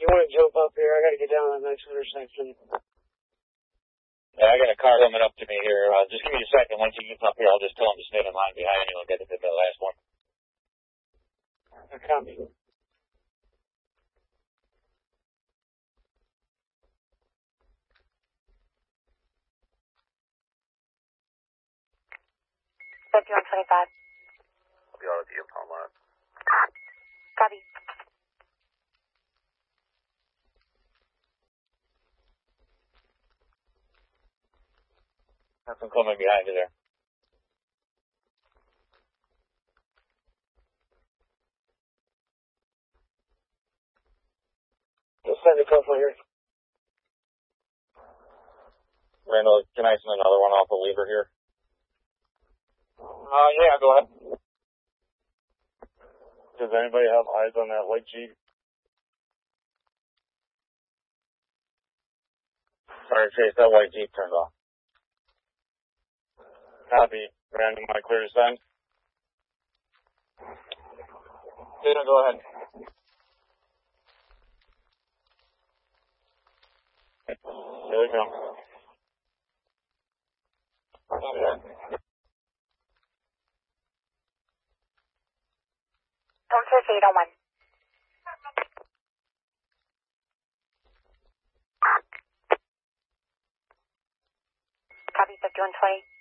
want to jump up here. I got to get down to the next intersection. Yeah, I got a car coming up to me here. Just give me a second. Once he gets up here, I'll just tell him to stay in line behind you and get to the last one. Copy. I'll be out at the impound lot. Copy. Have some coming behind you there. Just send a couple here. Randall, can I send another one off the lever here? Yeah, go ahead. Does anybody have eyes on that white Jeep? Sorry, Chase, that white Jeep turned off. Copy. Brandon, am I clear to send? Dana, go ahead. There we go. Okay. Don't search 801. Copy 5120.